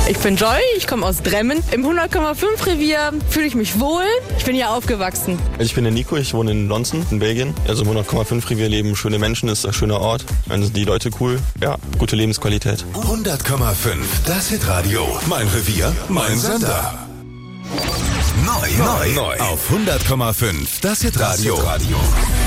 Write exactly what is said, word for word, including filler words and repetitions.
Ich bin Joy, ich komme aus Dremmen. Im hundert Komma fünf Revier fühle ich mich wohl. Ich bin hier aufgewachsen. Ich bin der Nico, ich wohne in Lonzen, in Belgien. Also im hundert Komma fünf Revier leben schöne Menschen, ist ein schöner Ort. Dann sind die Leute cool. Ja, gute Lebensqualität. hundert Komma fünf, das Hitradio. Mein Revier, mein Sender. Neu, neu, neu. Auf hundert Komma fünf, das Hitradio.